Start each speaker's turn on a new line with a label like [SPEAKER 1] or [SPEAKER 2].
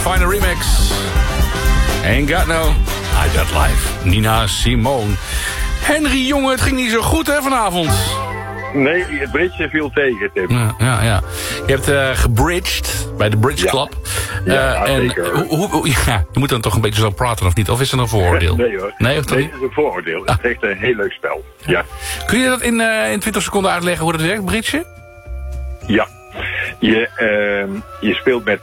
[SPEAKER 1] Fine remix. Ain't got no, I got life. Nina Simone. Henry, jongen, het ging niet zo goed, hè, vanavond.
[SPEAKER 2] Nee, het bridge viel tegen, Tim.
[SPEAKER 1] Ja. Je hebt gebridged bij de Bridge Club. En
[SPEAKER 2] zeker.
[SPEAKER 1] je moet dan toch een beetje zo praten, of niet? Of is er een vooroordeel?
[SPEAKER 2] Nee hoor.
[SPEAKER 1] Nee,
[SPEAKER 2] het is een vooroordeel. Het is echt een heel leuk spel. Ja.
[SPEAKER 1] Kun je dat in 20 seconden uitleggen hoe dat werkt, bridgen?
[SPEAKER 2] Ja. Je speelt met